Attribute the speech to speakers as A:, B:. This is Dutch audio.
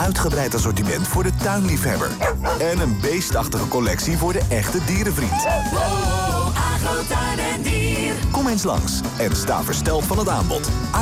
A: uitgebreid assortiment voor de tuinliefhebber. En een beestachtige collectie voor de echte dierenvriend.
B: Agrotuin en Dier.
A: Kom eens langs en sta versteld van het aanbod.